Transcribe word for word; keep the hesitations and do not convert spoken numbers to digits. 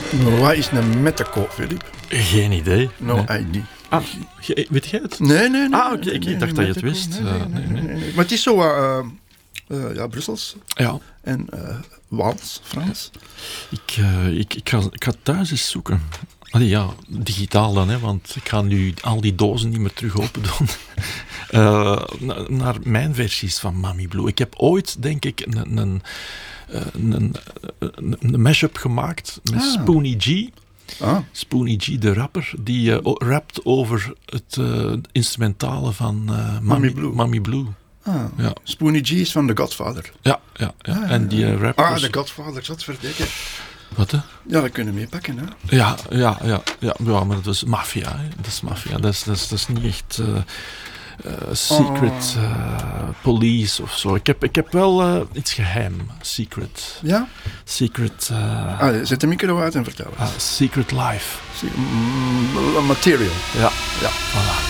Wat is een metaco, Filip? Geen idee. No nee. idea. Ah, je- weet jij het? Nee, nee, nee. Ah, oké, nee, ik nee, dacht nee, dat je het metaco, wist. Nee, Uh, nee, nee, nee. nee, nee. Maar het is zo uh, uh, ja, Brussels Ja, en uh, Waals, Frans. ik, uh, ik, ik, ga, ik ga thuis eens zoeken. Allee, ja, digitaal dan, hè, want ik ga nu al die dozen niet meer terug open doen. Uh, na, naar mijn versies van Mami Blue. Ik heb ooit, denk ik, een, een, een, een, een mashup gemaakt met Ah. Spoonie G. Ah, Spoonie G, de rapper, die uh, o- rapt over het uh, instrumentale van uh, Mami, Mami Blue. Mami Blue. ah. Ja. Spoonie G is van The Godfather. Ja, ja, ja. Ah, en die uh, rappers... Ah, The Godfather, zat verdikken. Wat, hè? Ja, dat kunnen we meepakken, hè. Ja, ja, ja, ja, ja, maar dat is maffia. hè. Dat is maffia. Dat is, dat is, dat is niet echt uh, uh, secret uh, police of zo. Ik heb, ik heb wel uh, iets geheim. Secret. Ja? Secret... Uh, Ah, zet de micro uit en vertel. uh, secret life. Mm, material. Ja, ja, voilà.